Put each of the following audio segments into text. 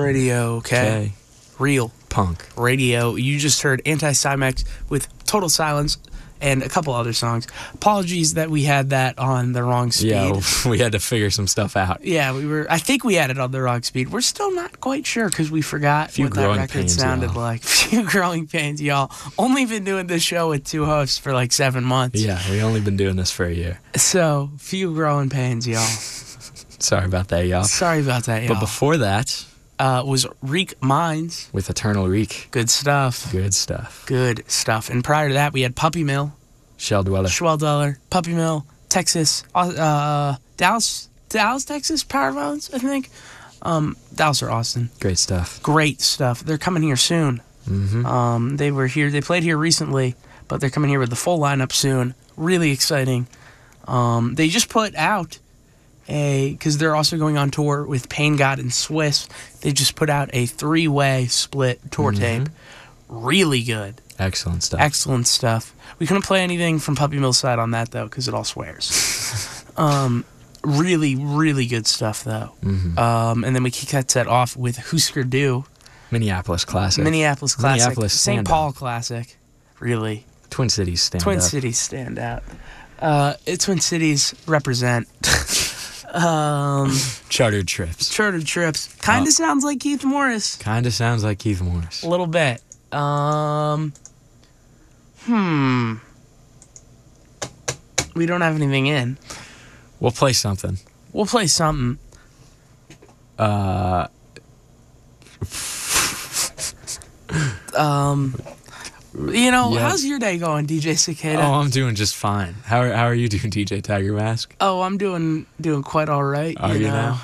Radio K. K. Real Punk. Radio. You just heard Anti-Cymex with Total Silence and a couple other songs. Apologies that we had that on the wrong speed. Yeah, we had to figure some stuff out. Yeah, I think we had it on the wrong speed. We're still not quite sure because we forgot Few what that growing record pains, sounded y'all. like. Few growing pains, y'all. Only been doing this show with 2 hosts for like 7 months. Yeah, we only been doing this for a year. So, few growing pains, y'all. Sorry about that, y'all. Sorry about that, y'all. But before that, was Reek Minds. with Eternal Reek, Good stuff. good stuff. Good stuff. And prior to that, we had Puppy Mill, Shell Dweller. Schweldeller, Puppy Mill, Texas, Dallas, Texas, Power Violence, I think. Dallas or Austin. Great stuff. Great stuff. They're coming here soon. Mm-hmm. They were here. They played here recently, but they're coming here with the full lineup soon. Really exciting. They just put out because they're also going on tour with Pain God and Swiss. They just put out a 3-way split tour tape. Really good. Excellent stuff. Excellent stuff. We couldn't play anything from Puppy Mill's side on that, though, because it all swears. Really, really good stuff, though. And then we kicked that set off with Husker Du. Minneapolis classic. Minneapolis classic. Minneapolis St. stand Paul up. classic. Really. Twin Cities stand Twin up. Cities stand out. Twin Cities represent. Chartered trips. Chartered trips. Kind of sounds like Keith Morris. Kind of sounds like Keith Morris. A little bit. We don't have anything in. We'll play something. We'll play something. How's your day going, DJ Cicada? Oh, I'm doing just fine. How are you doing, DJ Tiger Mask? Oh, I'm doing quite all right. Are you now?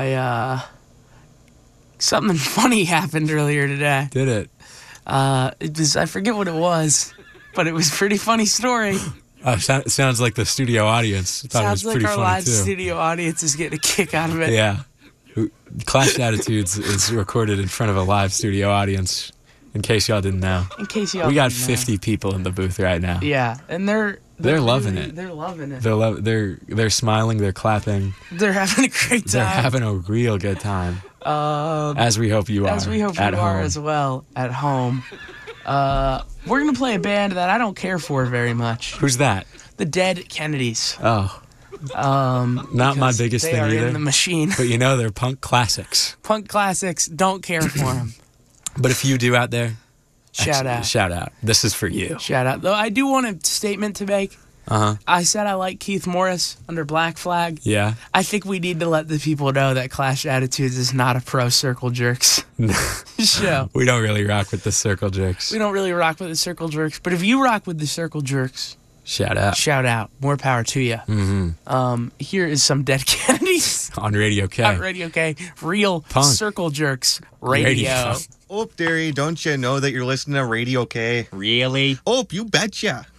Something funny happened earlier today. Did it? I forget what it was, but it was a pretty funny story. Sounds like the studio audience thought Sounds it was like pretty our funny live too. studio audience is getting a kick out of it. Yeah. Clash Attitudes is recorded in front of a live studio audience, in case y'all didn't know. In case y'all We got didn't know. 50 people in the booth right now. Yeah, and they're loving really- it. They're loving it. They're smiling, they're clapping, They're having a great time. they're having a real good time. As we hope you are. As we hope at you are home. as well at home. We're gonna play a band that I don't care for very much. Who's that? The Dead Kennedys. Oh, not my Because biggest they thing are either. in the machine. But they're punk classics. Punk classics. Don't care for them. But if you do out there, Shout out. Shout out. This is for you. Shout out. Though I do want a statement to make. Uh-huh. I said I like Keith Morris under Black Flag. Yeah. I think we need to let the people know that Clash Attitudes is not a pro Circle Jerks show. We don't really rock with the circle jerks. We don't really rock with the Circle Jerks, but if you rock with the Circle Jerks, Shout out. shout out. More power to you. Here is some Dead Kennedys On Radio K. on Radio K. Real Punk. Circle Jerks radio. Oh, dearie, don't you know that you're listening to Radio K? Really? Oh, you betcha.